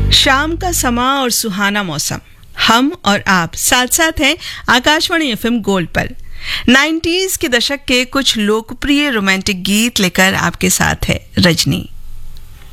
शाम का समा और सुहाना मौसम, हम और आप साथ साथ हैं आकाशवाणी एफएम गोल्ड पर। 90s के दशक के कुछ लोकप्रिय रोमांटिक गीत लेकर आपके साथ है रजनी।